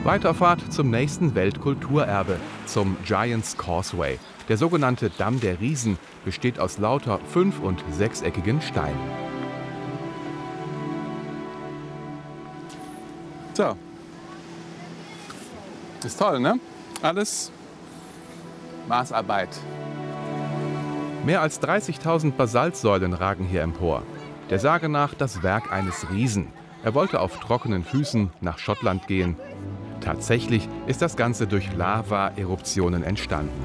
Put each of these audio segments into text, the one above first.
Weiterfahrt zum nächsten Weltkulturerbe, zum Giant's Causeway. Der sogenannte Damm der Riesen besteht aus lauter 5- und 6-eckigen Steinen. So. Ist toll, ne? Alles Maßarbeit. Mehr als 30.000 Basaltsäulen ragen hier empor. Der Sage nach das Werk eines Riesen. Er wollte auf trockenen Füßen nach Schottland gehen. Tatsächlich ist das Ganze durch Lava-Eruptionen entstanden.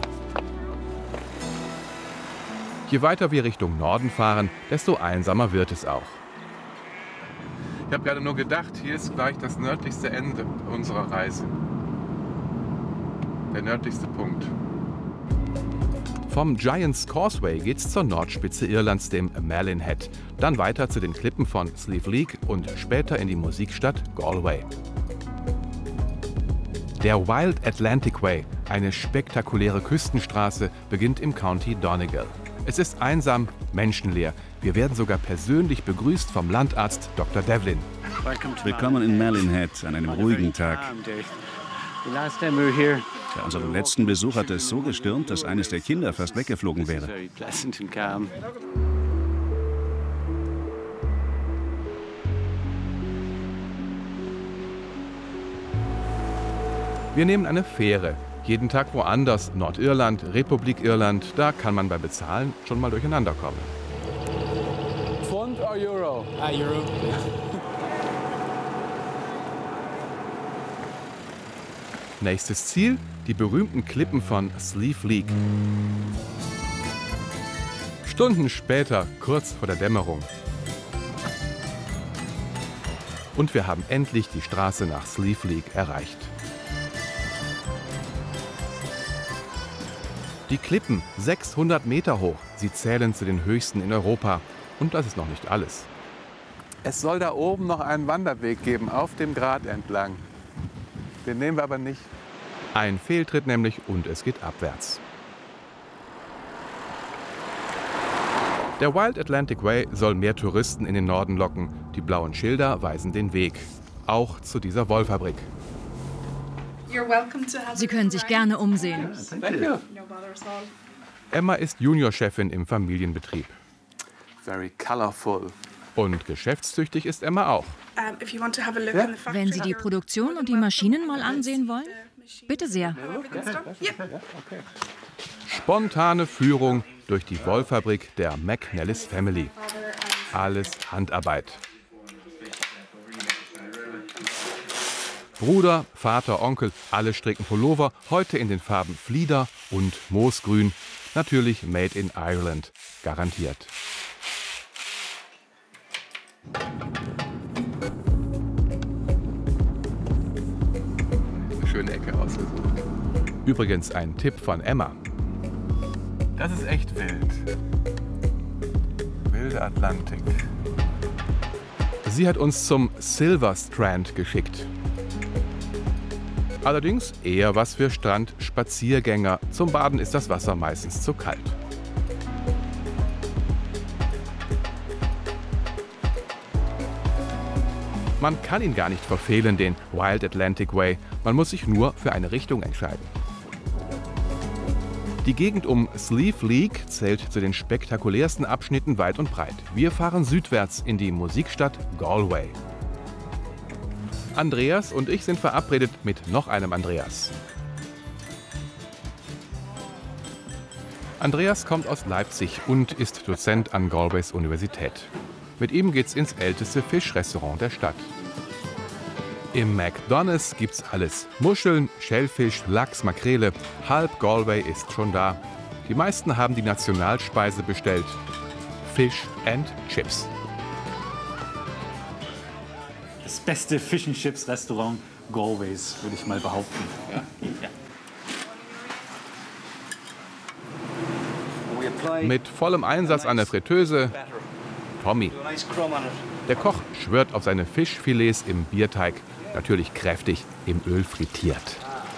Je weiter wir Richtung Norden fahren, desto einsamer wird es auch. Ich habe gerade nur gedacht, hier ist gleich das nördlichste Ende unserer Reise. Der nördlichste Punkt. Vom Giant's Causeway geht's zur Nordspitze Irlands, dem Malin Head. Dann weiter zu den Klippen von Slieve League und später in die Musikstadt Galway. Der Wild Atlantic Way, eine spektakuläre Küstenstraße, beginnt im County Donegal. Es ist einsam, menschenleer. Wir werden sogar persönlich begrüßt vom Landarzt Dr. Devlin. Willkommen in Malin Head an einem ruhigen Tag. Bei unserem letzten Besuch hatte es so gestürmt, dass eines der Kinder fast weggeflogen wäre. Wir nehmen eine Fähre. Jeden Tag woanders, Nordirland, Republik Irland, da kann man beim Bezahlen schon mal durcheinander kommen. Pfund oder Euro? Euro. Nächstes Ziel, die berühmten Klippen von Slieve League. Stunden später, kurz vor der Dämmerung. Und wir haben endlich die Straße nach Slieve League erreicht. Die Klippen, 600 Meter hoch. Sie zählen zu den höchsten in Europa. Und das ist noch nicht alles. Es soll da oben noch einen Wanderweg geben, auf dem Grat entlang. Den nehmen wir aber nicht. Ein Fehltritt nämlich und es geht abwärts. Der Wild Atlantic Way soll mehr Touristen in den Norden locken. Die blauen Schilder weisen den Weg. Auch zu dieser Wollfabrik. Sie können sich gerne umsehen. Emma ist Juniorchefin im Familienbetrieb. Very colorful. Und geschäftstüchtig ist Emma auch. Wenn Sie die Produktion und die Maschinen mal ansehen wollen, bitte sehr. Spontane Führung durch die Wollfabrik der McNellis Family. Alles Handarbeit. Bruder, Vater, Onkel, alle stricken Pullover, heute in den Farben Flieder und Moosgrün. Natürlich made in Ireland, garantiert. Schöne Ecke ausgesucht. Übrigens ein Tipp von Emma. Das ist echt wild. Wilder Atlantik. Sie hat uns zum Silver Strand geschickt. Allerdings eher was für Strandspaziergänger. Zum Baden ist das Wasser meistens zu kalt. Man kann ihn gar nicht verfehlen, den Wild Atlantic Way. Man muss sich nur für eine Richtung entscheiden. Die Gegend um Slieve League zählt zu den spektakulärsten Abschnitten weit und breit. Wir fahren südwärts in die Musikstadt Galway. Andreas und ich sind verabredet mit noch einem Andreas. Andreas kommt aus Leipzig und ist Dozent an Galways Universität. Mit ihm geht's ins älteste Fischrestaurant der Stadt. Im McDonald's gibt's alles. Muscheln, Schellfisch, Lachs, Makrele. Halb Galway ist schon da. Die meisten haben die Nationalspeise bestellt. Fish and Chips. Das beste Fish and Chips Restaurant Galways, würde ich mal behaupten. Ja. Mit vollem Einsatz an der Fritteuse Tommy. Der Koch schwört auf seine Fischfilets im Bierteig, natürlich kräftig im Öl frittiert.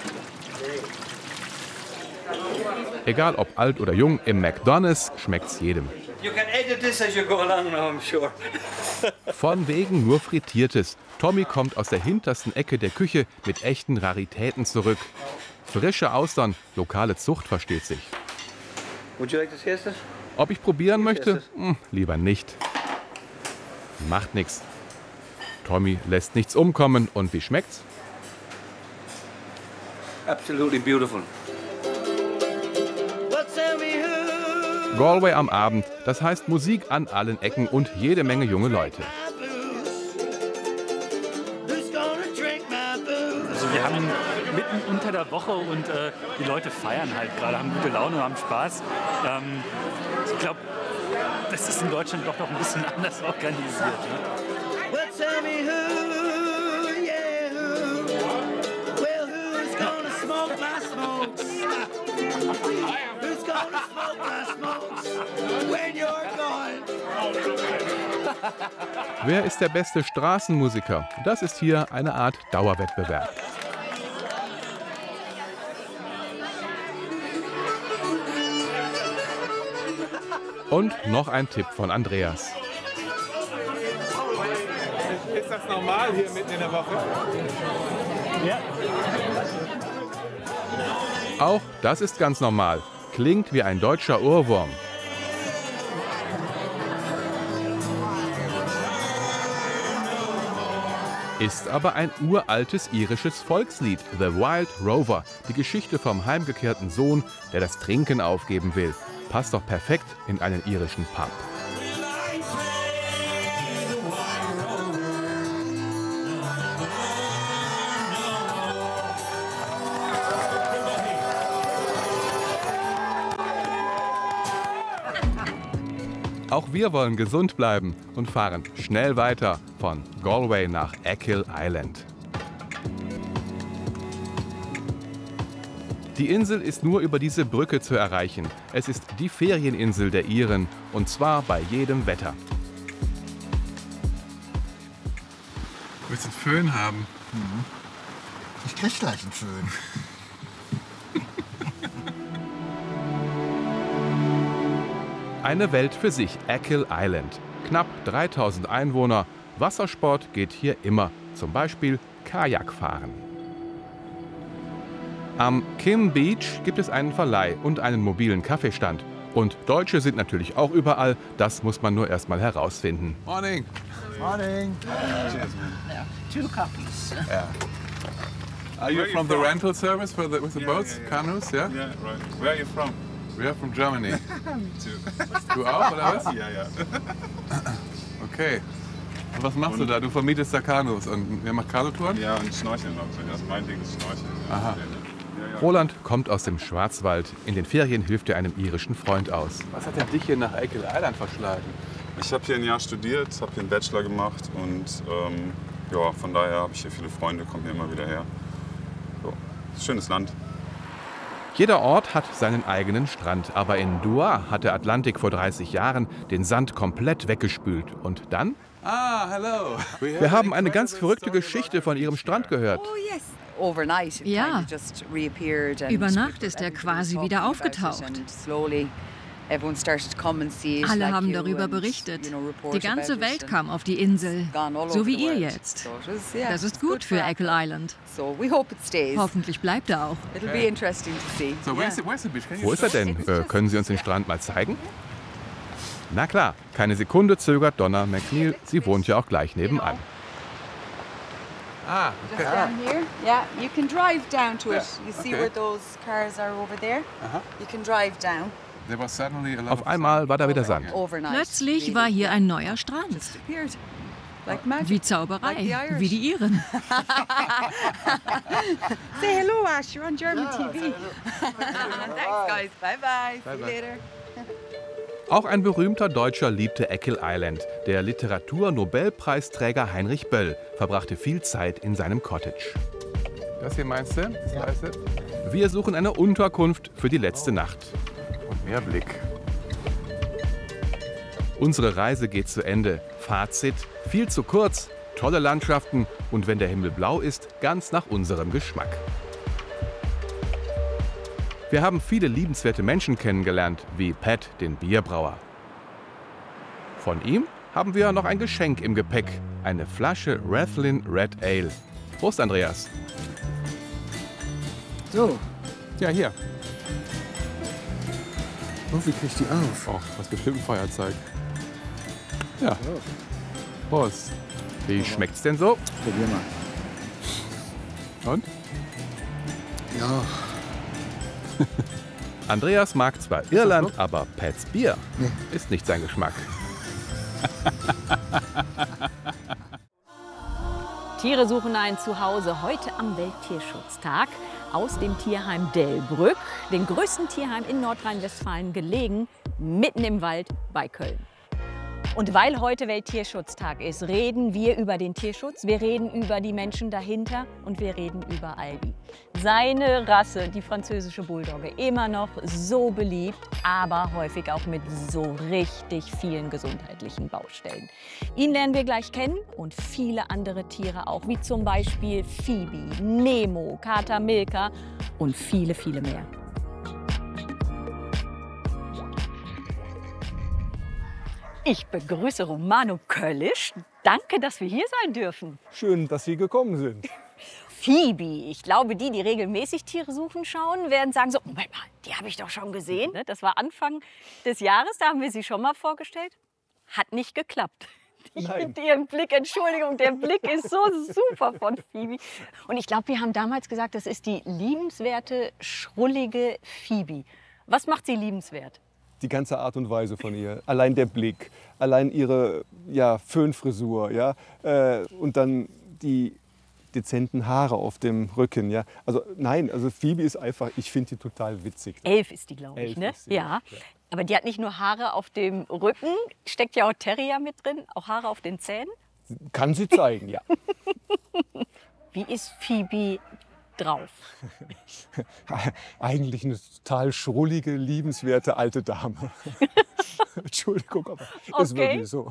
Egal ob alt oder jung, im McDonald's schmeckt's jedem. You can edit this as you go along now, I'm sure. Von wegen nur Frittiertes. Tommy kommt aus der hintersten Ecke der Küche mit echten Raritäten zurück. Frische Austern, lokale Zucht versteht sich. Ob ich probieren möchte? Lieber nicht. Macht nichts. Tommy lässt nichts umkommen. Und wie schmeckt's? Absolutely beautiful. Galway am Abend, das heißt Musik an allen Ecken und jede Menge junge Leute. Also wir haben mitten unter der Woche und die Leute feiern halt gerade, haben gute Laune, haben Spaß. Ich glaube, das ist in Deutschland doch noch ein bisschen anders organisiert. Ne? Wer ist der beste Straßenmusiker? Das ist hier eine Art Dauerwettbewerb. Und noch ein Tipp von Andreas. Ist das normal hier mitten in der Woche? Ja. Auch das ist ganz normal. Klingt wie ein deutscher Ohrwurm. Ist aber ein uraltes irisches Volkslied, The Wild Rover, die Geschichte vom heimgekehrten Sohn, der das Trinken aufgeben will. Passt doch perfekt in einen irischen Pub. Auch wir wollen gesund bleiben und fahren schnell weiter von Galway nach Achill Island. Die Insel ist nur über diese Brücke zu erreichen. Es ist die Ferieninsel der Iren und zwar bei jedem Wetter. Willst du einen Föhn haben? Ich krieg gleich einen Föhn. Eine Welt für sich, Achill Island. Knapp 3000 Einwohner. Wassersport geht hier immer, zum Beispiel Kajakfahren. Am Kim Beach gibt es einen Verleih und einen mobilen Kaffeestand. Und Deutsche sind natürlich auch überall, das muss man nur erst mal herausfinden. Morning. Morning. Two coffees. Yeah. Are you from the rental service for with the boats, canoes? Yeah. Yeah, right. Where are you from? We are from Germany. Me too. Du auch, oder was? Ja, ja. Okay. Und was machst du da? Du vermietest da Kanus und ihr macht Kanutouren? Ja, und Schnorcheln noch. Also mein Ding ist Schnorcheln. Ja. Aha. Roland kommt aus dem Schwarzwald. In den Ferien hilft er einem irischen Freund aus. Was hat denn dich hier nach Achill Island verschlagen? Ich habe hier ein Jahr studiert, habe hier einen Bachelor gemacht und ja, von daher habe ich hier viele Freunde, komme hier immer wieder her. So, schönes Land. Jeder Ort hat seinen eigenen Strand, aber in Dua hat der Atlantik vor 30 Jahren den Sand komplett weggespült. Und dann? Ah, hello. Wir haben eine ganz verrückte Geschichte von ihrem Strand gehört. Ja, über Nacht ist er quasi wieder aufgetaucht. Alle haben darüber berichtet. Die ganze Welt kam auf die Insel, so wie ihr jetzt. Das ist gut für Achill Island. Hoffentlich bleibt er auch. Wo ist er denn? Können Sie uns den Strand mal zeigen? Na klar, keine Sekunde zögert Donna McNeil. Sie wohnt ja auch gleich nebenan. Ah, okay. Down here, yeah, you can drive down to it. You see where those cars are over there? You can drive down. There was suddenly a lot Auf einmal war da wieder Sand. Plötzlich war hier ein neuer Strand. Wie Zauberei, wie die Iren. Say hello, Ash, you're on German TV. Thanks, guys. Bye-bye. See you later. Auch ein berühmter Deutscher liebte Achill Island. Der Literatur-Nobelpreisträger Heinrich Böll verbrachte viel Zeit in seinem Cottage. Das hier meinst du? Das weißt du? Wir suchen eine Unterkunft für die letzte Nacht. Und Meerblick. Unsere Reise geht zu Ende. Fazit: viel zu kurz, tolle Landschaften und wenn der Himmel blau ist, ganz nach unserem Geschmack. Wir haben viele liebenswerte Menschen kennengelernt, wie Pat, den Bierbrauer. Von ihm haben wir noch ein Geschenk im Gepäck. Eine Flasche Rathlin Red Ale. Prost, Andreas. So, Ja, hier. und wie krieg ich die auf? Oh, das ist bestimmt ein Feuerzeug. Ja. Prost. Wie schmeckt's denn so? Probier mal. Und? Ja, Andreas mag zwar Irland, aber Pats Bier ist nicht sein Geschmack. Tiere suchen ein Zuhause heute am Welttierschutztag aus dem Tierheim Delbrück, dem größten Tierheim in Nordrhein-Westfalen, gelegen, mitten im Wald bei Köln. Und weil heute Welttierschutztag ist, reden wir über den Tierschutz, wir reden über die Menschen dahinter und wir reden über Albi. Seine Rasse, die französische Bulldogge, immer noch so beliebt, aber häufig auch mit so richtig vielen gesundheitlichen Baustellen. Ihn lernen wir gleich kennen und viele andere Tiere auch, wie zum Beispiel Phoebe, Nemo, Kater Milka und viele, viele mehr. Ich begrüße Romano Köllisch. Danke, dass wir hier sein dürfen. Schön, dass Sie gekommen sind. Phoebe, ich glaube, die regelmäßig Tiere suchen schauen, werden sagen so, Moment mal, die habe ich doch schon gesehen. Das war Anfang des Jahres, da haben wir sie schon mal vorgestellt. Hat nicht geklappt. Ich finde Ihren Blick, Entschuldigung, der Blick ist so super von Phoebe. Und ich glaube, wir haben damals gesagt, das ist die liebenswerte, schrullige Phoebe. Was macht sie liebenswert? Die ganze Art und Weise von ihr, allein der Blick, allein ihre Föhnfrisur, und dann die dezenten Haare auf dem Rücken. Ja. Also nein, also Phoebe ist einfach, ich finde die total witzig. 11 ist die, glaube ich, ne? Ja. Aber die hat nicht nur Haare auf dem Rücken, steckt ja auch Terrier mit drin, auch Haare auf den Zähnen. Kann sie zeigen, ja. Wie ist Phoebe drauf? Eigentlich eine total schrullige, liebenswerte alte Dame. Entschuldigung, aber das ist wirklich so.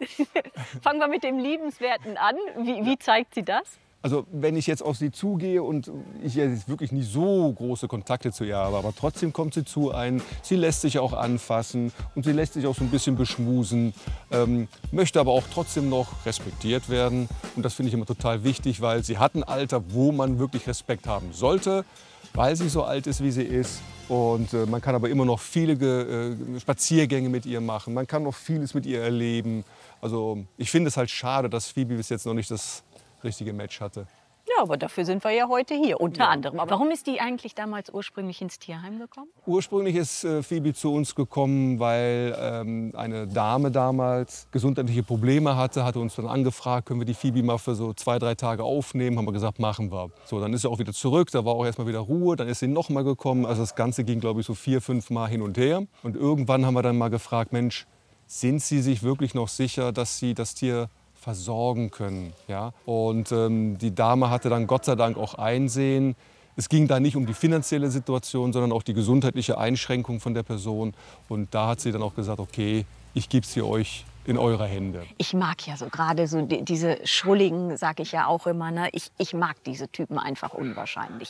Fangen wir mit dem Liebenswerten an. Wie zeigt sie das? Also wenn ich jetzt auf sie zugehe und ich jetzt wirklich nicht so große Kontakte zu ihr habe, aber trotzdem kommt sie zu einem, sie lässt sich auch anfassen und sie lässt sich auch so ein bisschen beschmusen, möchte aber auch trotzdem noch respektiert werden. Und das finde ich immer total wichtig, weil sie hat ein Alter, wo man wirklich Respekt haben sollte, weil sie so alt ist, wie sie ist. Und man kann aber immer noch viele Spaziergänge mit ihr machen, man kann noch vieles mit ihr erleben. Also ich finde es halt schade, dass Phoebe bis jetzt noch nicht das richtige Match hatte. Ja, aber dafür sind wir ja heute hier, unter anderem. Aber warum ist die eigentlich damals ursprünglich ins Tierheim gekommen? Ursprünglich ist Phoebe zu uns gekommen, weil eine Dame damals gesundheitliche Probleme hatte uns dann angefragt, können wir die Phoebe mal für so 2-3 Tage aufnehmen, haben wir gesagt, machen wir. So, dann ist sie auch wieder zurück, da war auch erstmal wieder Ruhe, dann ist sie noch mal gekommen, also das Ganze ging, glaube ich, so 4-5 Mal hin und her. Und irgendwann haben wir dann mal gefragt, Mensch, sind Sie sich wirklich noch sicher, dass Sie das Tier versorgen können. Ja? Und die Dame hatte dann Gott sei Dank auch Einsehen. Es ging da nicht um die finanzielle Situation, sondern auch die gesundheitliche Einschränkung von der Person. Und da hat sie dann auch gesagt, okay, ich gebe sie euch in eure Hände. Ich mag ja so gerade so diese Schrulligen, sage ich ja auch immer. Ne? Ich mag diese Typen einfach unwahrscheinlich.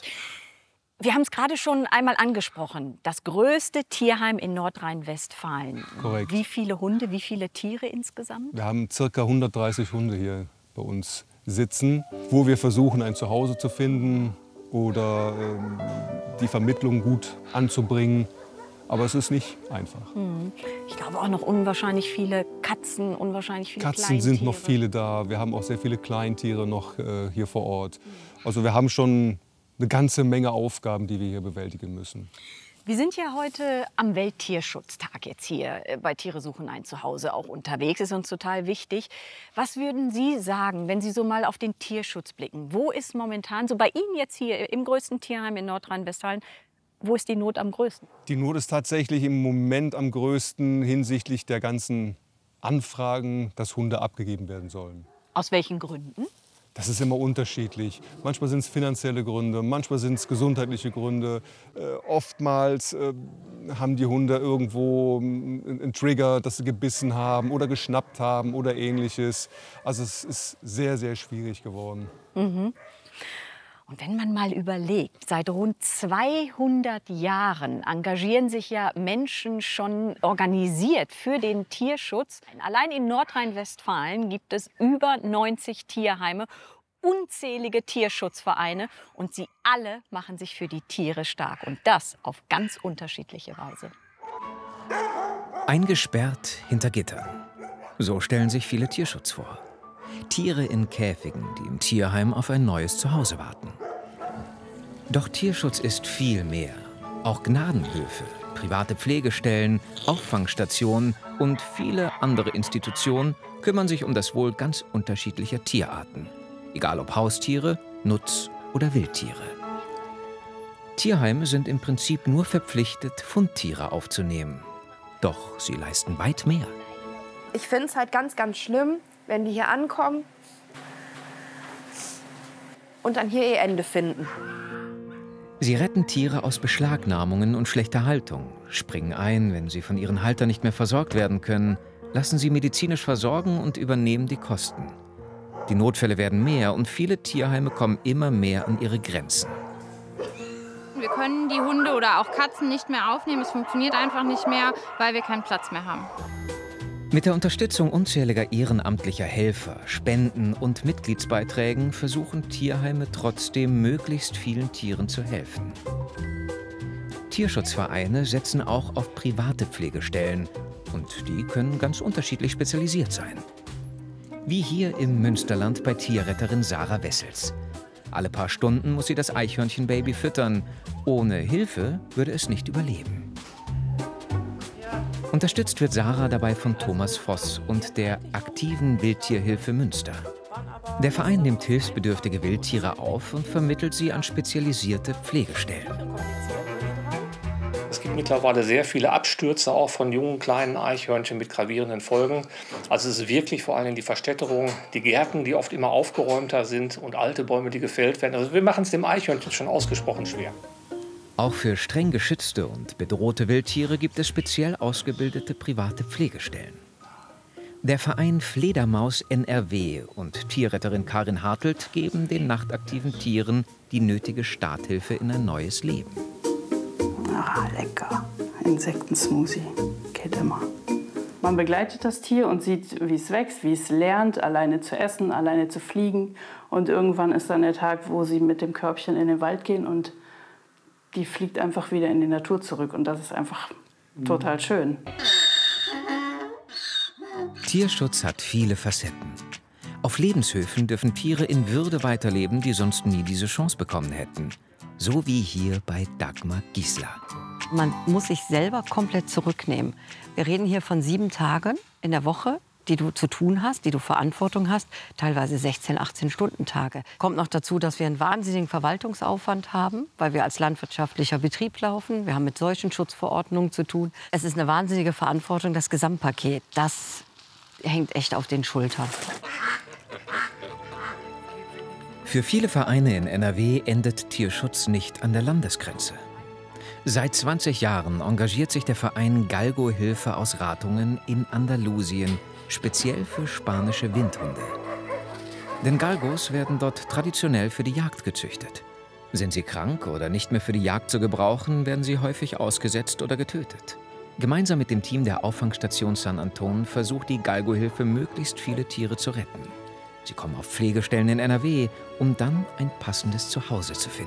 Wir haben es gerade schon einmal angesprochen. Das größte Tierheim in Nordrhein-Westfalen. Korrekt. Wie viele Hunde, wie viele Tiere insgesamt? Wir haben ca. 130 Hunde hier bei uns sitzen, wo wir versuchen, ein Zuhause zu finden oder die Vermittlung gut anzubringen. Aber es ist nicht einfach. Ich glaube auch noch unwahrscheinlich viele Katzen, unwahrscheinlich viele Katzen Kleintiere. sind noch viele da. Wir haben auch sehr viele Kleintiere noch hier vor Ort. Also wir haben schon eine ganze Menge Aufgaben, die wir hier bewältigen müssen. Wir sind ja heute am Welttierschutztag jetzt hier bei Tiere suchen ein Zuhause auch unterwegs. Ist uns total wichtig. Was würden Sie sagen, wenn Sie so mal auf den Tierschutz blicken? Wo ist momentan, so bei Ihnen jetzt hier im größten Tierheim in Nordrhein-Westfalen, wo ist die Not am größten? Die Not ist tatsächlich im Moment am größten hinsichtlich der ganzen Anfragen, dass Hunde abgegeben werden sollen. Aus welchen Gründen? Das ist immer unterschiedlich. Manchmal sind es finanzielle Gründe, manchmal sind es gesundheitliche Gründe. Oftmals haben die Hunde irgendwo einen Trigger, dass sie gebissen haben oder geschnappt haben oder Ähnliches. Also es ist sehr, sehr schwierig geworden. Und wenn man mal überlegt, seit rund 200 Jahren engagieren sich ja Menschen schon organisiert für den Tierschutz. Allein in Nordrhein-Westfalen gibt es über 90 Tierheime, unzählige Tierschutzvereine und sie alle machen sich für die Tiere stark und das auf ganz unterschiedliche Weise. Eingesperrt hinter Gittern. So stellen sich viele Tierschutz vor. Tiere in Käfigen, die im Tierheim auf ein neues Zuhause warten. Doch Tierschutz ist viel mehr. Auch Gnadenhöfe, private Pflegestellen, Auffangstationen und viele andere Institutionen kümmern sich um das Wohl ganz unterschiedlicher Tierarten. Egal ob Haustiere, Nutz- oder Wildtiere. Tierheime sind im Prinzip nur verpflichtet, Fundtiere aufzunehmen. Doch sie leisten weit mehr. Ich finde es halt ganz, ganz schlimm, wenn die hier ankommen und dann hier ihr Ende finden. Sie retten Tiere aus Beschlagnahmungen und schlechter Haltung, springen ein, wenn sie von ihren Haltern nicht mehr versorgt werden können, lassen sie medizinisch versorgen und übernehmen die Kosten. Die Notfälle werden mehr und viele Tierheime kommen immer mehr an ihre Grenzen. Wir können die Hunde oder auch Katzen nicht mehr aufnehmen. Es funktioniert einfach nicht mehr, weil wir keinen Platz mehr haben. Mit der Unterstützung unzähliger ehrenamtlicher Helfer, Spenden und Mitgliedsbeiträgen versuchen Tierheime trotzdem, möglichst vielen Tieren zu helfen. Tierschutzvereine setzen auch auf private Pflegestellen und die können ganz unterschiedlich spezialisiert sein. Wie hier im Münsterland bei Tierretterin Sarah Wessels. Alle paar Stunden muss sie das Eichhörnchenbaby füttern. Ohne Hilfe würde es nicht überleben. Unterstützt wird Sarah dabei von Thomas Voss und der aktiven Wildtierhilfe Münster. Der Verein nimmt hilfsbedürftige Wildtiere auf und vermittelt sie an spezialisierte Pflegestellen. Es gibt mittlerweile sehr viele Abstürze auch von jungen kleinen Eichhörnchen mit gravierenden Folgen. Also es ist wirklich vor allem die Verstädterung, die Gärten, die oft immer aufgeräumter sind und alte Bäume, die gefällt werden. Also wir machen es dem Eichhörnchen schon ausgesprochen schwer. Auch für streng geschützte und bedrohte Wildtiere gibt es speziell ausgebildete private Pflegestellen. Der Verein Fledermaus NRW und Tierretterin Karin Hartelt geben den nachtaktiven Tieren die nötige Starthilfe in ein neues Leben. Ah, lecker. Insektensmoothie. Geht immer. Man begleitet das Tier und sieht, wie es wächst, wie es lernt, alleine zu essen, alleine zu fliegen. Und irgendwann ist dann der Tag, wo sie mit dem Körbchen in den Wald gehen und die fliegt einfach wieder in die Natur zurück. Und das ist einfach total schön. Tierschutz hat viele Facetten. Auf Lebenshöfen dürfen Tiere in Würde weiterleben, die sonst nie diese Chance bekommen hätten. So wie hier bei Dagmar Giesler. Man muss sich selber komplett zurücknehmen. Wir reden hier von 7 Tagen in der Woche, die du zu tun hast, die du Verantwortung hast, teilweise 16, 18-Stunden-Tage. Kommt noch dazu, dass wir einen wahnsinnigen Verwaltungsaufwand haben, weil wir als landwirtschaftlicher Betrieb laufen. Wir haben mit Seuchenschutzverordnungen zu tun. Es ist eine wahnsinnige Verantwortung, das Gesamtpaket. Das hängt echt auf den Schultern. Für viele Vereine in NRW endet Tierschutz nicht an der Landesgrenze. Seit 20 Jahren engagiert sich der Verein Galgo-Hilfe aus Ratungen in Andalusien, speziell für spanische Windhunde. Denn Galgos werden dort traditionell für die Jagd gezüchtet. Sind sie krank oder nicht mehr für die Jagd zu gebrauchen, werden sie häufig ausgesetzt oder getötet. Gemeinsam mit dem Team der Auffangstation San Anton versucht die Galgo-Hilfe, möglichst viele Tiere zu retten. Sie kommen auf Pflegestellen in NRW, um dann ein passendes Zuhause zu finden.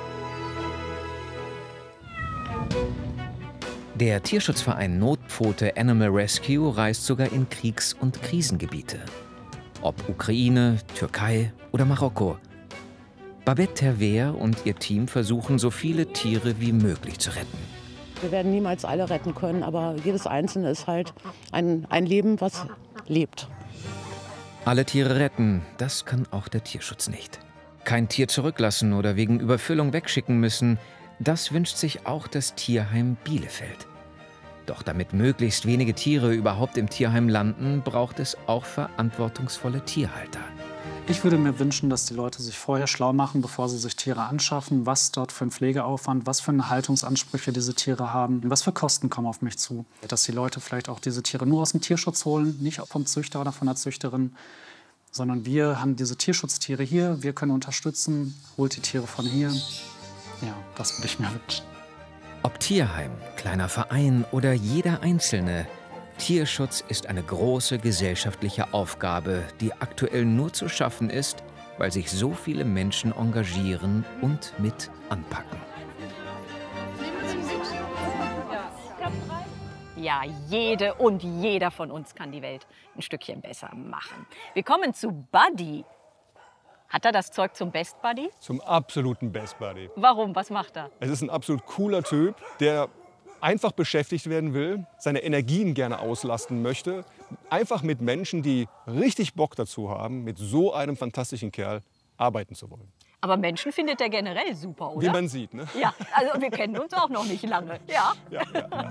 Der Tierschutzverein Notpfote Animal Rescue reist sogar in Kriegs- und Krisengebiete. Ob Ukraine, Türkei oder Marokko. Babette Terver und ihr Team versuchen, so viele Tiere wie möglich zu retten. Wir werden niemals alle retten können, aber jedes Einzelne ist halt ein Leben, was lebt. Alle Tiere retten, das kann auch der Tierschutz nicht. Kein Tier zurücklassen oder wegen Überfüllung wegschicken müssen, das wünscht sich auch das Tierheim Bielefeld. Doch damit möglichst wenige Tiere überhaupt im Tierheim landen, braucht es auch verantwortungsvolle Tierhalter. Ich würde mir wünschen, dass die Leute sich vorher schlau machen, bevor sie sich Tiere anschaffen, was dort für ein Pflegeaufwand, was für Haltungsansprüche diese Tiere haben, was für Kosten kommen auf mich zu. Dass die Leute vielleicht auch diese Tiere nur aus dem Tierschutz holen, nicht vom Züchter oder von der Züchterin. sondern wir haben diese Tierschutztiere hier, wir können unterstützen, holt die Tiere von hier. Ja, das würde ich mir wünschen. Ob Tierheim, kleiner Verein oder jeder Einzelne, Tierschutz ist eine große gesellschaftliche Aufgabe, die aktuell nur zu schaffen ist, weil sich so viele Menschen engagieren und mit anpacken. Ja, jede und jeder von uns kann die Welt ein Stückchen besser machen. Wir kommen zu Buddy. Hat er das Zeug zum Best Buddy? Zum absoluten Best Buddy. Warum? Was macht er? Es ist ein absolut cooler Typ, der einfach beschäftigt werden will, seine Energien gerne auslasten möchte. Einfach mit Menschen, die richtig Bock dazu haben, mit so einem fantastischen Kerl arbeiten zu wollen. Aber Menschen findet er generell super, oder? Wie man sieht, ne? Ja, also wir kennen uns auch noch nicht lange. Ja. Ja,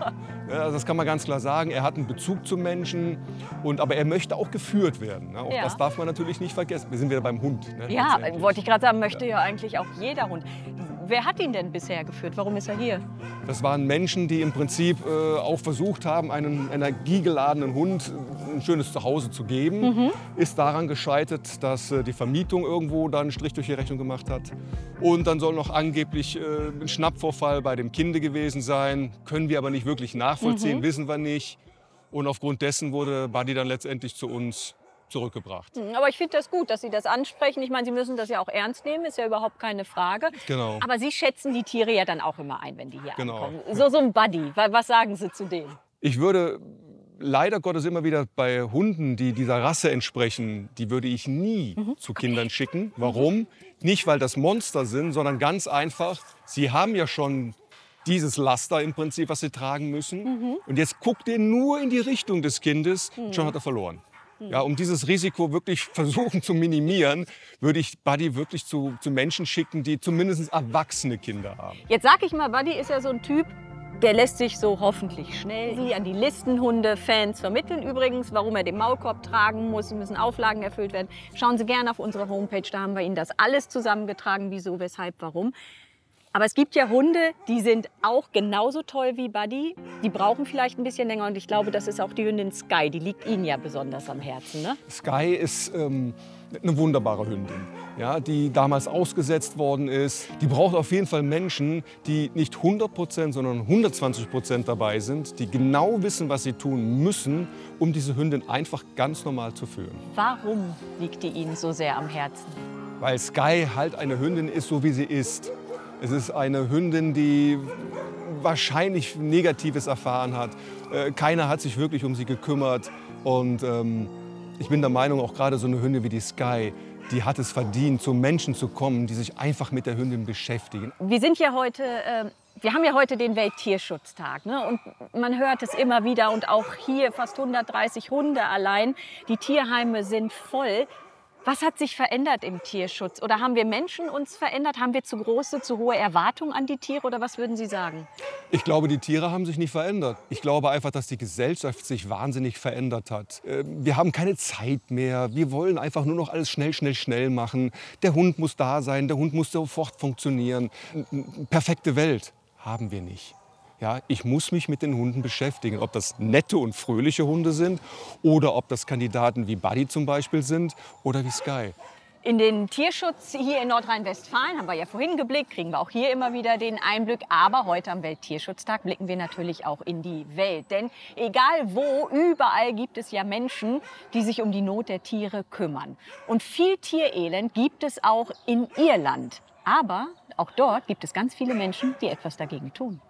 also das kann man ganz klar sagen. Er hat einen Bezug zu Menschen, aber er möchte auch geführt werden. Ne? Auch Ja. das darf man natürlich nicht vergessen. Wir sind wieder beim Hund. Ne? Ja, wollte ich gerade sagen, möchte ja eigentlich auch jeder Hund. Wer hat ihn denn bisher geführt? Warum ist er hier? Das waren Menschen, die im Prinzip auch versucht haben, einem energiegeladenen Hund ein schönes Zuhause zu geben. Mhm. Ist daran gescheitert, dass die Vermietung irgendwo da einen Strich durch die Rechnung gemacht hat. Und dann soll noch angeblich ein Schnappvorfall bei dem Kinde gewesen sein. Können wir aber nicht wirklich nachvollziehen, wissen wir nicht. Und aufgrund dessen wurde Buddy dann letztendlich zu uns zurückgebracht. Aber ich finde das gut, dass Sie das ansprechen. Ich meine, Sie müssen das ja auch ernst nehmen, ist ja überhaupt keine Frage. Genau. Aber Sie schätzen die Tiere ja dann auch immer ein, wenn die hier Genau. ankommen. So ein Buddy, was sagen Sie zu dem? Ich würde leider Gottes immer wieder bei Hunden, die dieser Rasse entsprechen, die würde ich nie zu Kindern schicken. Warum? Nicht, weil das Monster sind, sondern ganz einfach, sie haben ja schon dieses Laster im Prinzip, was sie tragen müssen. Und jetzt guckt ihr nur in die Richtung des Kindes, schon hat er verloren. Ja, um dieses Risiko wirklich versuchen zu minimieren, würde ich Buddy wirklich zu Menschen schicken, die zumindest erwachsene Kinder haben. Jetzt sag ich mal, Buddy ist ja so ein Typ, der lässt sich so hoffentlich schnell Sie an die Listenhunde-Fans vermitteln. Übrigens, warum er den Maulkorb tragen muss, müssen Auflagen erfüllt werden. Schauen Sie gerne auf unsere Homepage, da haben wir Ihnen das alles zusammengetragen, wieso, weshalb, warum. Aber es gibt ja Hunde, die sind auch genauso toll wie Buddy. Die brauchen vielleicht ein bisschen länger und ich glaube, das ist auch die Hündin Sky. Die liegt Ihnen ja besonders am Herzen, ne? Sky ist eine wunderbare Hündin, ja, die damals ausgesetzt worden ist. Die braucht auf jeden Fall Menschen, die nicht 100%, sondern 120% dabei sind, die genau wissen, was sie tun müssen, um diese Hündin einfach ganz normal zu führen. Warum liegt die Ihnen so sehr am Herzen? Weil Sky halt eine Hündin ist, so wie sie ist. Es ist eine Hündin, die wahrscheinlich Negatives erfahren hat. Keiner hat sich wirklich um sie gekümmert. Und ich bin der Meinung, auch gerade so eine Hündin wie die Sky, die hat es verdient, zu Menschen zu kommen, die sich einfach mit der Hündin beschäftigen. Wir sind ja heute, wir haben ja heute den Welttierschutztag, ne? Und man hört es immer wieder und auch hier fast 130 Hunde allein. Die Tierheime sind voll. Was hat sich verändert im Tierschutz? Oder haben wir Menschen uns verändert? Haben wir zu große, zu hohe Erwartungen an die Tiere? Oder was würden Sie sagen? Ich glaube, die Tiere haben sich nicht verändert. Ich glaube einfach, dass die Gesellschaft sich wahnsinnig verändert hat. Wir haben keine Zeit mehr. Wir wollen einfach nur noch alles schnell, schnell, schnell machen. Der Hund muss da sein, der Hund muss sofort funktionieren. Perfekte Welt haben wir nicht. Ja, ich muss mich mit den Hunden beschäftigen, ob das nette und fröhliche Hunde sind oder ob das Kandidaten wie Buddy zum Beispiel sind oder wie Sky. In den Tierschutz hier in Nordrhein-Westfalen haben wir ja vorhin geblickt, kriegen wir auch hier immer wieder den Einblick. Aber heute am Welttierschutztag blicken wir natürlich auch in die Welt. Denn egal wo, überall gibt es ja Menschen, die sich um die Not der Tiere kümmern. Und viel Tierelend gibt es auch in Irland. Aber auch dort gibt es ganz viele Menschen, die etwas dagegen tun.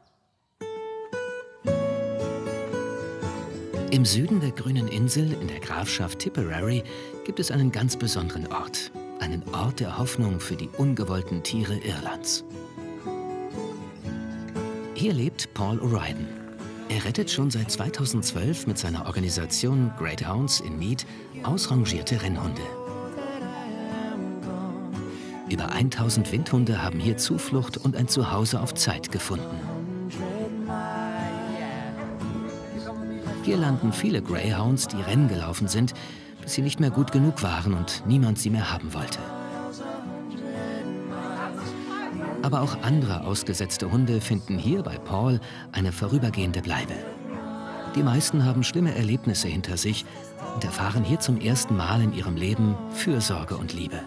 Im Süden der grünen Insel in der Grafschaft Tipperary gibt es einen ganz besonderen Ort. Einen Ort der Hoffnung für die ungewollten Tiere Irlands. Hier lebt Paul O'Riordan. Er rettet schon seit 2012 mit seiner Organisation Great Hounds in Meath ausrangierte Rennhunde. Über 1000 Windhunde haben hier Zuflucht und ein Zuhause auf Zeit gefunden. Hier landen viele Greyhounds, die Rennen gelaufen sind, bis sie nicht mehr gut genug waren und niemand sie mehr haben wollte. Aber auch andere ausgesetzte Hunde finden hier bei Paul eine vorübergehende Bleibe. Die meisten haben schlimme Erlebnisse hinter sich und erfahren hier zum ersten Mal in ihrem Leben Fürsorge und Liebe.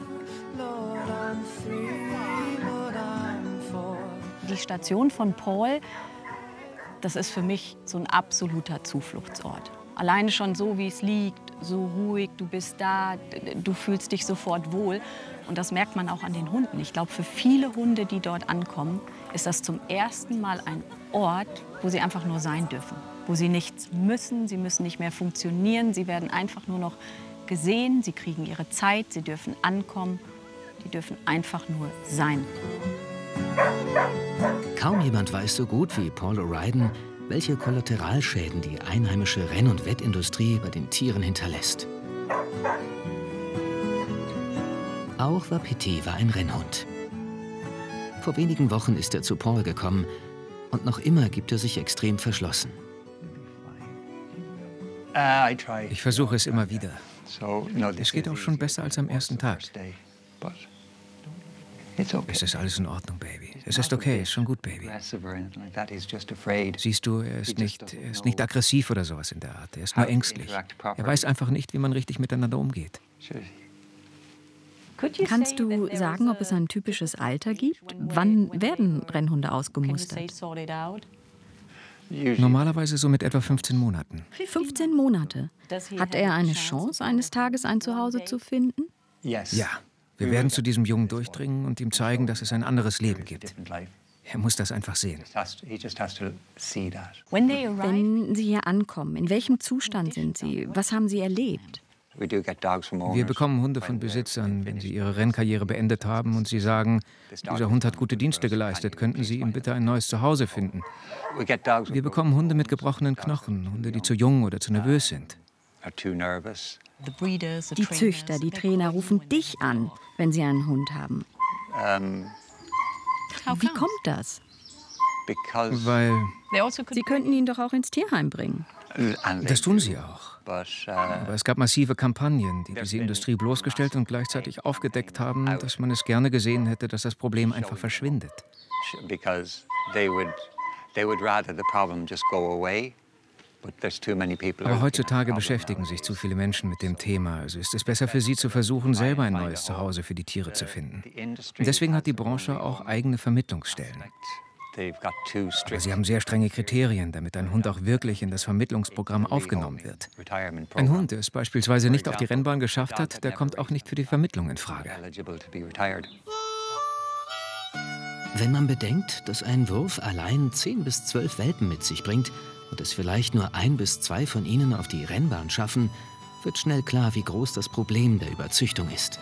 Die Station von Paul, das ist für mich so ein absoluter Zufluchtsort. Alleine schon so, wie es liegt, so ruhig, du bist da, du fühlst dich sofort wohl. Und das merkt man auch an den Hunden. Ich glaube, für viele Hunde, die dort ankommen, ist das zum ersten Mal ein Ort, wo sie einfach nur sein dürfen. Wo sie nichts müssen, sie müssen nicht mehr funktionieren, sie werden einfach nur noch gesehen, sie kriegen ihre Zeit, sie dürfen ankommen, die dürfen einfach nur sein. Kaum jemand weiß so gut wie Paul O'Riordan, welche Kollateralschäden die einheimische Renn- und Wettindustrie bei den Tieren hinterlässt. Auch Wapiti war ein Rennhund. Vor wenigen Wochen ist er zu Paul gekommen und noch immer gibt er sich extrem verschlossen. Ich versuche es immer wieder. Es geht auch schon besser als am ersten Tag. Es ist alles in Ordnung, Baby. Es ist okay, ist schon gut, Baby. Siehst du, er ist nicht aggressiv oder sowas in der Art. Er ist nur ängstlich. Er weiß einfach nicht, wie man richtig miteinander umgeht. Kannst du sagen, ob es ein typisches Alter gibt? Wann werden Rennhunde ausgemustert? Normalerweise so mit etwa 15 Monaten. 15 Monate. Hat er eine Chance, eines Tages ein Zuhause zu finden? Ja. Wir werden zu diesem Jungen durchdringen und ihm zeigen, dass es ein anderes Leben gibt. Er muss das einfach sehen. Wenn Sie hier ankommen, in welchem Zustand sind Sie? Was haben Sie erlebt? Wir bekommen Hunde von Besitzern, wenn sie ihre Rennkarriere beendet haben und sie sagen, dieser Hund hat gute Dienste geleistet, könnten Sie ihm bitte ein neues Zuhause finden. Wir bekommen Hunde mit gebrochenen Knochen, Hunde, die zu jung oder zu nervös sind. Die Züchter, die Trainer rufen dich an, wenn sie einen Hund haben. Wie kommt das? Weil... Sie könnten ihn doch auch ins Tierheim bringen. Das tun sie auch. Aber es gab massive Kampagnen, die diese Industrie bloßgestellt und gleichzeitig aufgedeckt haben, dass man es gerne gesehen hätte, dass das Problem einfach verschwindet. Aber heutzutage beschäftigen sich zu viele Menschen mit dem Thema. Also ist es besser für sie zu versuchen, selber ein neues Zuhause für die Tiere zu finden. Und deswegen hat die Branche auch eigene Vermittlungsstellen. Aber sie haben sehr strenge Kriterien, damit ein Hund auch wirklich in das Vermittlungsprogramm aufgenommen wird. Ein Hund, der es beispielsweise nicht auf die Rennbahn geschafft hat, der kommt auch nicht für die Vermittlung in Frage. Wenn man bedenkt, dass ein Wurf allein 10 bis 12 Welpen mit sich bringt und es vielleicht nur 1 bis 2 von ihnen auf die Rennbahn schaffen, wird schnell klar, wie groß das Problem der Überzüchtung ist.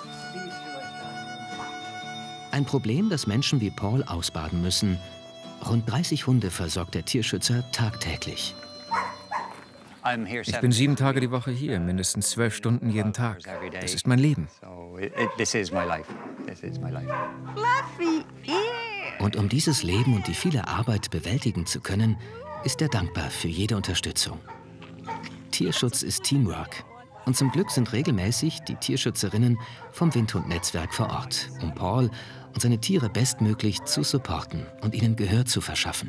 Ein Problem, das Menschen wie Paul ausbaden müssen. Rund 30 Hunde versorgt der Tierschützer tagtäglich. Ich bin 7 Tage die Woche hier, mindestens 12 Stunden jeden Tag. Das ist mein Leben. Und um dieses Leben und die viele Arbeit bewältigen zu können, ist er dankbar für jede Unterstützung. Tierschutz ist Teamwork. Und zum Glück sind regelmäßig die Tierschützerinnen vom Windhund-Netzwerk vor Ort, um Paul und seine Tiere bestmöglich zu supporten und ihnen Gehör zu verschaffen.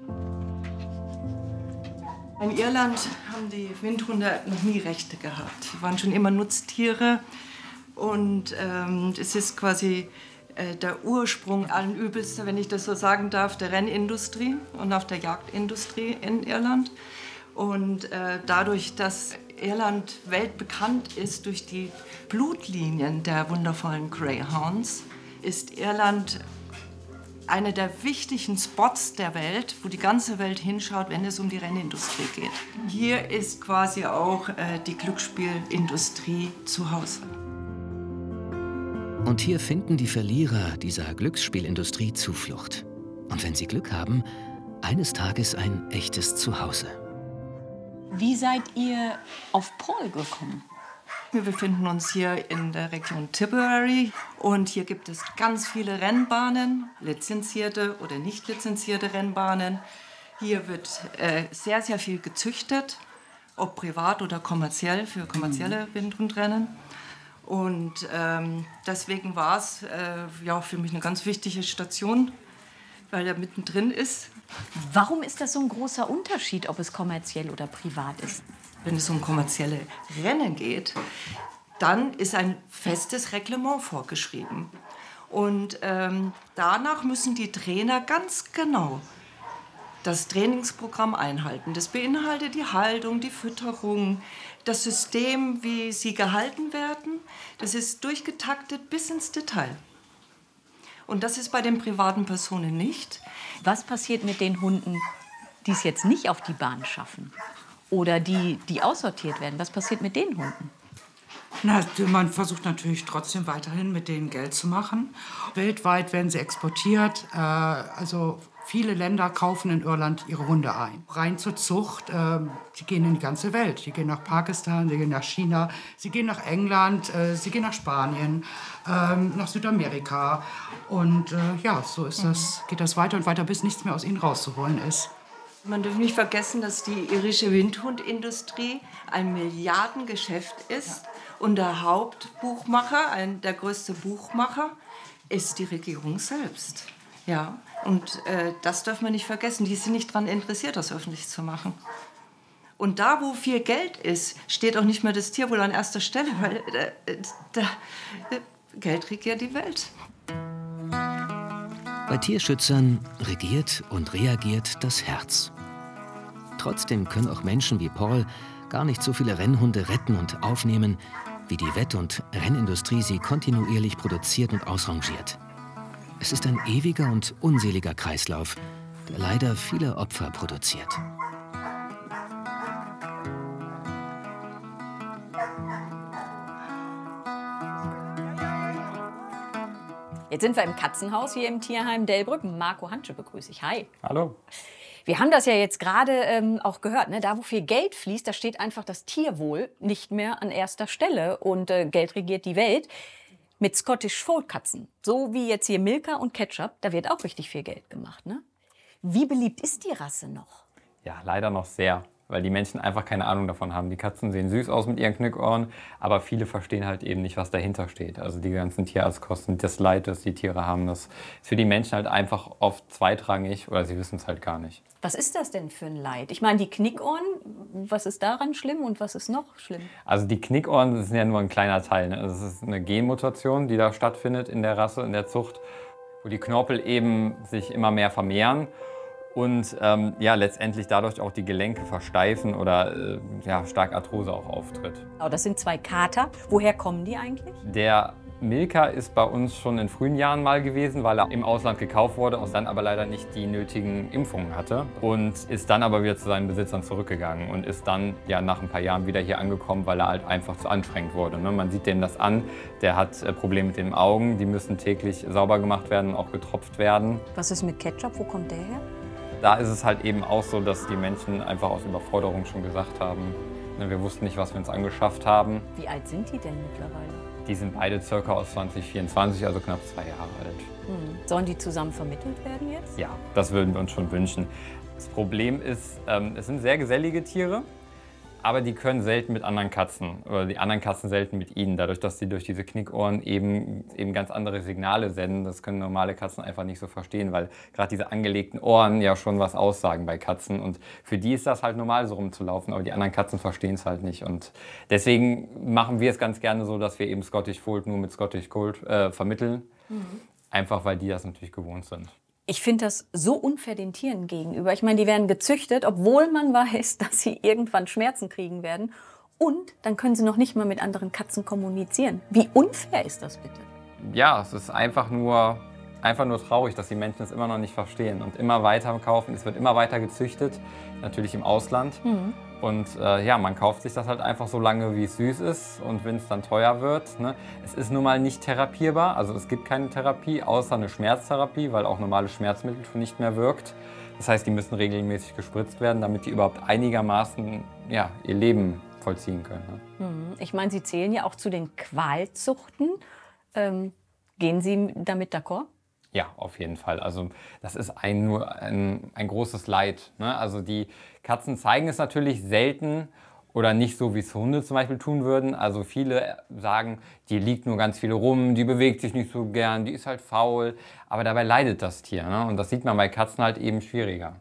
In Irland haben die Windhunde noch nie Rechte gehabt. Sie waren schon immer Nutztiere und es ist quasi der Ursprung allen Übelste, wenn ich das so sagen darf, der Rennindustrie und auch der Jagdindustrie in Irland. Und dadurch, dass Irland weltbekannt ist durch die Blutlinien der wundervollen Greyhounds, ist Irland einer der wichtigen Spots der Welt, wo die ganze Welt hinschaut, wenn es um die Rennindustrie geht. Hier ist quasi auch die Glücksspielindustrie zu Hause. Und hier finden die Verlierer dieser Glücksspielindustrie Zuflucht. Und wenn sie Glück haben, eines Tages ein echtes Zuhause. Wie seid ihr auf Paul gekommen? Wir befinden uns hier in der Region Tipperary und hier gibt es ganz viele Rennbahnen, lizenzierte oder nicht lizenzierte Rennbahnen. Hier wird sehr, sehr viel gezüchtet, ob privat oder kommerziell, für kommerzielle Windhundrennen. Und deswegen war es ja, für mich eine ganz wichtige Station, weil er mittendrin ist. Warum ist das so ein großer Unterschied, ob es kommerziell oder privat ist? Wenn es um kommerzielle Rennen geht, dann ist ein festes Reglement vorgeschrieben. Und danach müssen die Trainer ganz genau das Trainingsprogramm einhalten. Das beinhaltet die Haltung, die Fütterung, das System, wie sie gehalten werden. Das ist durchgetaktet bis ins Detail. Und das ist bei den privaten Personen nicht. Was passiert mit den Hunden, die es jetzt nicht auf die Bahn schaffen? Oder die aussortiert werden? Was passiert mit den Hunden? Na, man versucht natürlich trotzdem weiterhin mit denen Geld zu machen. Weltweit werden sie exportiert. Also viele Länder kaufen in Irland ihre Hunde ein. Rein zur Zucht, sie gehen in die ganze Welt. Sie gehen nach Pakistan, sie gehen nach China, sie gehen nach England, sie gehen nach Spanien, nach Südamerika. Und ja, so ist das, geht das weiter und weiter, bis nichts mehr aus ihnen rauszuholen ist. Man darf nicht vergessen, dass die irische Windhundindustrie ein Milliardengeschäft ist. Und der Hauptbuchmacher, der größte Buchmacher, ist die Regierung selbst. Ja, und das darf man nicht vergessen. Die sind nicht daran interessiert, das öffentlich zu machen. Und da, wo viel Geld ist, steht auch nicht mehr das Tierwohl an erster Stelle, weil Geld regiert die Welt. Bei Tierschützern regiert und reagiert das Herz. Trotzdem können auch Menschen wie Paul gar nicht so viele Rennhunde retten und aufnehmen, wie die Wett- und Rennindustrie sie kontinuierlich produziert und ausrangiert. Es ist ein ewiger und unseliger Kreislauf, der leider viele Opfer produziert. Jetzt sind wir im Katzenhaus hier im Tierheim Delbrück. Marco Hantsche begrüße ich. Hi. Hallo. Wir haben das ja jetzt gerade auch gehört. Ne? Da, wo viel Geld fließt, da steht einfach das Tierwohl nicht mehr an erster Stelle. Und Geld regiert die Welt. Mit Scottish Fold Katzen, so wie jetzt hier Milka und Ketchup, da wird auch richtig viel Geld gemacht. Ne? Wie beliebt ist die Rasse noch? Ja, leider noch sehr, weil die Menschen einfach keine Ahnung davon haben. Die Katzen sehen süß aus mit ihren Knickohren, aber viele verstehen halt eben nicht, was dahinter steht. Also die ganzen Tierarztkosten, das Leid, das die Tiere haben, das ist für die Menschen halt einfach oft zweitrangig oder sie wissen es halt gar nicht. Was ist das denn für ein Leid? Ich meine, die Knickohren, was ist daran schlimm und was ist noch schlimm? Also die Knickohren, das ist ja nur ein kleiner Teil. Ne? Das ist eine Genmutation, die da stattfindet in der Rasse, in der Zucht, wo die Knorpel eben sich immer mehr vermehren. Und ja, letztendlich dadurch auch die Gelenke versteifen oder ja, stark Arthrose auch auftritt. Oh, das sind zwei Kater. Woher kommen die eigentlich? Der Milka ist bei uns schon in frühen Jahren mal gewesen, weil er im Ausland gekauft wurde und dann aber leider nicht die nötigen Impfungen hatte. Und ist dann aber wieder zu seinen Besitzern zurückgegangen und ist dann ja nach ein paar Jahren wieder hier angekommen, weil er halt einfach zu anstrengend wurde. Ne? Man sieht dem das an, der hat Probleme mit den Augen, die müssen täglich sauber gemacht werden und auch getropft werden. Was ist mit Ketchup? Wo kommt der her? Da ist es halt eben auch so, dass die Menschen einfach aus Überforderung schon gesagt haben, wir wussten nicht, was wir uns angeschafft haben. Wie alt sind die denn mittlerweile? Die sind beide circa aus 2024, also knapp 2 Jahre alt. Sollen die zusammen vermittelt werden jetzt? Ja, das würden wir uns schon wünschen. Das Problem ist, es sind sehr gesellige Tiere, aber die können selten mit anderen Katzen oder die anderen Katzen selten mit ihnen. Dadurch, dass sie durch diese Knickohren eben ganz andere Signale senden. Das können normale Katzen einfach nicht so verstehen, weil gerade diese angelegten Ohren ja schon was aussagen bei Katzen. Und für die ist das halt normal, so rumzulaufen, aber die anderen Katzen verstehen es halt nicht. Und deswegen machen wir es ganz gerne so, dass wir eben Scottish Fold nur mit Scottish Fold vermitteln. Einfach, weil die das natürlich gewohnt sind. Ich finde das so unfair den Tieren gegenüber. Ich meine, die werden gezüchtet, obwohl man weiß, dass sie irgendwann Schmerzen kriegen werden. Und dann können sie noch nicht mal mit anderen Katzen kommunizieren. Wie unfair ist das bitte? Ja, es ist einfach nur traurig, dass die Menschen es immer noch nicht verstehen und immer weiter kaufen. Es wird immer weiter gezüchtet, natürlich im Ausland. Und ja, man kauft sich das halt einfach so lange, wie es süß ist. Und wenn es dann teuer wird, ne, es ist nun mal nicht therapierbar. Also es gibt keine Therapie, außer eine Schmerztherapie, weil auch normale Schmerzmittel schon nicht mehr wirkt. Das heißt, die müssen regelmäßig gespritzt werden, damit die überhaupt einigermaßen ja, ihr Leben vollziehen können. Ne? Ich meine, Sie zählen ja auch zu den Qualzuchten. Gehen Sie damit d'accord? Ja, auf jeden Fall. Also das ist nur ein großes Leid. Ne? Also die Katzen zeigen es natürlich selten oder nicht so, wie es Hunde zum Beispiel tun würden. Also viele sagen, die liegt nur ganz viel rum, die bewegt sich nicht so gern, die ist halt faul. Aber dabei leidet das Tier, ne? Und das sieht man bei Katzen halt eben schwieriger.